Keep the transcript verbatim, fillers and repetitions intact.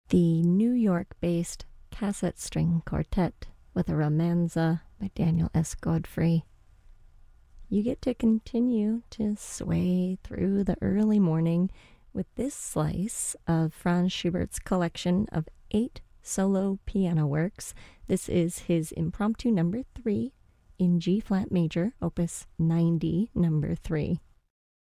the New York-based Cassette String Quartet with a Romanza by Daniel S. Godfrey. You get to continue to sway through the early morning with this slice of Franz Schubert's collection of eight solo piano works. This is his Impromptu number three in G-flat major, opus ninety, number three.